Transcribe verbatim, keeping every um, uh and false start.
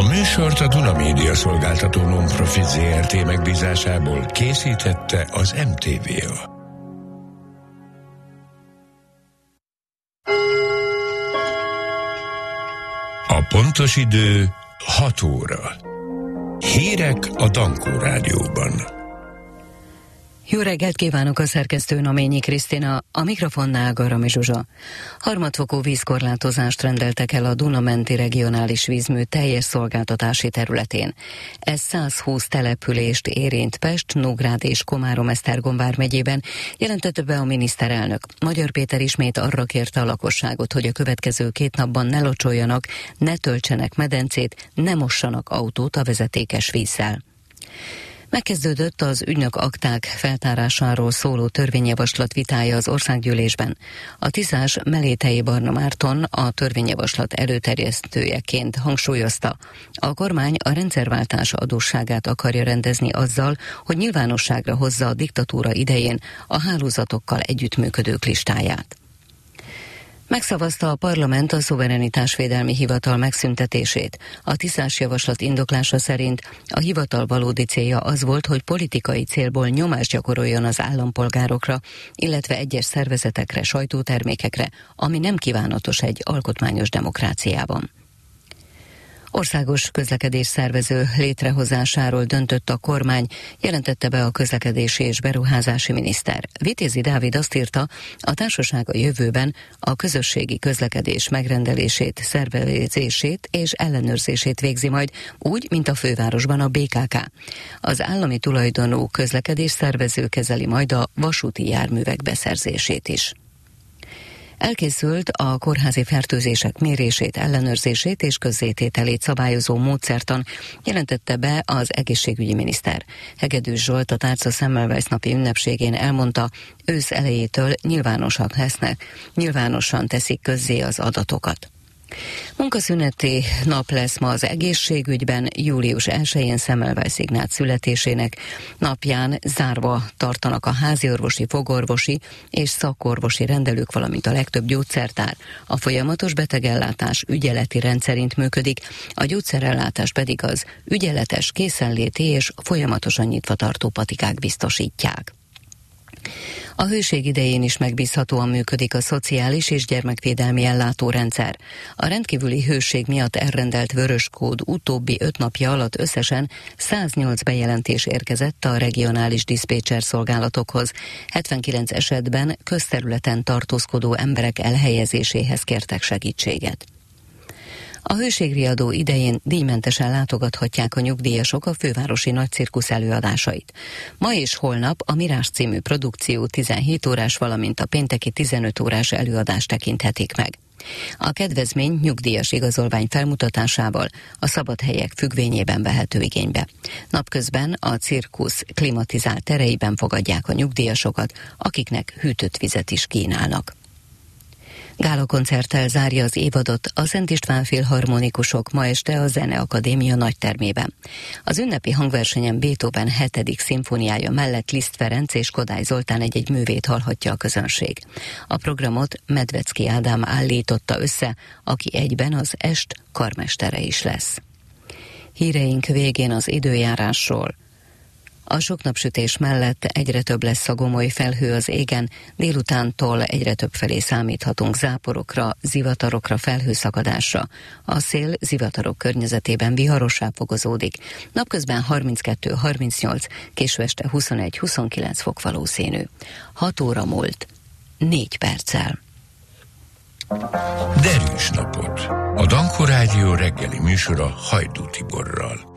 műsort a Duna Média Szolgáltató Non-Profit zé er té megbízásából készítette az em té vé á. A pontos idő hat óra. Hírek a Dankó Rádióban. Jó reggelt kívánok, a szerkesztő Naményi Krisztina, a mikrofonnál Garami Zsuzsa. Harmadfokú vízkorlátozást rendeltek el a Duna-menti regionális vízmű teljes szolgáltatási területén. Ez száz húsz települést érint Pest, Nógrád és Komárom-Esztergom vármegyében, jelentette be a miniszterelnök. Magyar Péter ismét arra kérte a lakosságot, hogy a következő két napban ne locsoljanak, ne töltsenek medencét, ne mossanak autót a vezetékes vízzel. Megkezdődött az ügynök akták feltárásáról szóló törvényjavaslat vitája az országgyűlésben. A tiszás Melétei Barna Márton a törvényjavaslat előterjesztőjeként hangsúlyozta. A kormány a rendszerváltás adósságát akarja rendezni azzal, hogy nyilvánosságra hozza a diktatúra idején a hálózatokkal együttműködők listáját. Megszavazta a parlament a szuverenitásvédelmi hivatal megszüntetését. A tiszás javaslat indoklása szerint a hivatal valódi célja az volt, hogy politikai célból nyomást gyakoroljon az állampolgárokra, illetve egyes szervezetekre, sajtótermékekre, ami nem kívánatos egy alkotmányos demokráciában. Országos közlekedésszervező létrehozásáról döntött a kormány, jelentette be a közlekedési és beruházási miniszter. Vitézi Dávid azt írta, a társaság a jövőben a közösségi közlekedés megrendelését, szervezését és ellenőrzését végzi majd, úgy, mint a fővárosban a bé ká ká. Az állami tulajdonú közlekedésszervező kezeli majd a vasúti járművek beszerzését is. Elkészült a kórházi fertőzések mérését, ellenőrzését és közzétételét szabályozó módszertan, jelentette be az egészségügyi miniszter. Hegedűs Zsolt a Tárca Semmelweis napi ünnepségén elmondta, ősz elejétől nyilvánosak lesznek, nyilvánosan teszik közzé az adatokat. Munkaszüneti nap lesz ma az egészségügyben, július elsején Semmelweis Ignác születésének napján zárva tartanak a háziorvosi, fogorvosi és szakorvosi rendelők, valamint a legtöbb gyógyszertár. A folyamatos betegellátás ügyeleti rendszerint működik, a gyógyszerellátás pedig az ügyeletes, készenléti és folyamatosan nyitva tartó patikák biztosítják. A hőség idején is megbízhatóan működik a szociális és gyermekvédelmi ellátórendszer. A rendkívüli hőség miatt elrendelt vöröskód utóbbi öt napja alatt összesen száznyolc bejelentés érkezett a regionális diszpécser szolgálatokhoz. hetvenkilenc esetben közterületen tartózkodó emberek elhelyezéséhez kértek segítséget. A hőségriadó idején díjmentesen látogathatják a nyugdíjasok a fővárosi nagycirkusz előadásait. Ma és holnap a Mirás című produkció tizenhét órás, valamint a pénteki tizenöt órás előadást tekinthetik meg. A kedvezmény nyugdíjas igazolvány felmutatásával a szabadhelyek függvényében vehető igénybe. Napközben a cirkusz klimatizált tereiben fogadják a nyugdíjasokat, akiknek hűtött vizet is kínálnak. Gálakoncerttel zárja az évadot a Szent István Filharmonikusok ma este a Zeneakadémia nagytermében. Az ünnepi hangversenyen Beethoven hetedik szimfóniája mellett Liszt Ferenc és Kodály Zoltán egy-egy művét hallhatja a közönség. A programot Medvecki Ádám állította össze, aki egyben az est karmestere is lesz. Híreink végén az időjárásról. A sok napsütés mellett egyre több lesz a gomoly felhő az égen, délutántól egyre több felé számíthatunk záporokra, zivatarokra, felhőszakadásra. A szél zivatarok környezetében viharossá fokozódik. Napközben harminckettő harmincnyolc, késő este huszonegy huszonkilenc fok valószínű. hat óra múlt, négy perccel. Derűs napot! A Dankó Rádió reggeli műsora Hajdú Tiborral.